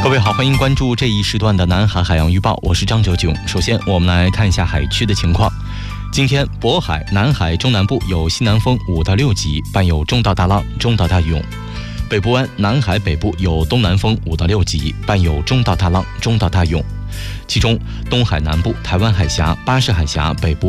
各位好，欢迎关注这一时段的南海海洋预报，我是张哲炯。首先我们来看一下海区的情况。今天渤海、南海中南部有西南风5到6级，伴有中到大浪、中到大涌；北部湾、南海北部有东南风5到6级，伴有中到大浪、中到大涌。其中东海南部、台湾海峡、巴士海峡北部